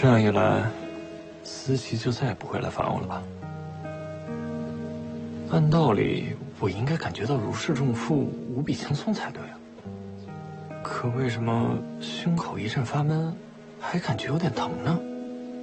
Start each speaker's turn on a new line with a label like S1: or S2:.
S1: 这样一来，思琪就再也不会来烦我了吧？按道理，我应该感觉到如释重负，无比轻松才对啊。可为什么胸口一阵发闷，还感觉有点疼呢？